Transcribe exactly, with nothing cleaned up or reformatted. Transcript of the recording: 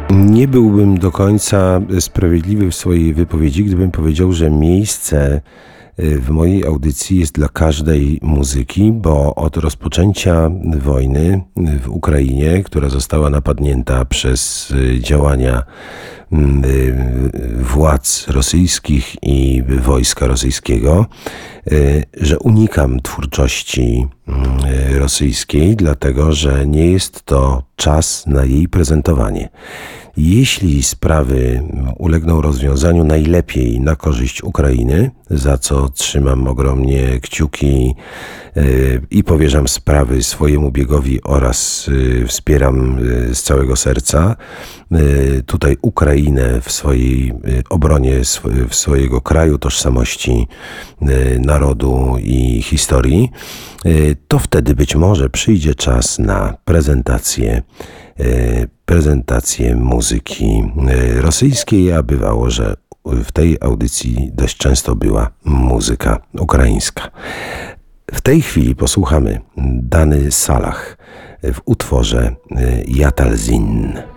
Nie byłbym do końca sprawiedliwy w swojej wypowiedzi, gdybym powiedział, że miejsce w mojej audycji jest dla każdej muzyki, bo od rozpoczęcia wojny w Ukrainie, która została napadnięta przez działania władz rosyjskich i wojska rosyjskiego, że unikam twórczości rosyjskiej, dlatego że nie jest to czas na jej prezentowanie. Jeśli sprawy ulegną rozwiązaniu, najlepiej na korzyść Ukrainy, za co trzymam ogromnie kciuki i powierzam sprawy swojemu biegowi oraz wspieram z całego serca tutaj Ukrainę w swojej obronie w swojego kraju, tożsamości narodu i historii, to wtedy być może przyjdzie czas na prezentację prezentację muzyki rosyjskiej, a bywało, że w tej audycji dość często była muzyka ukraińska. W tej chwili posłuchamy Dany Salach w utworze Yatalzin.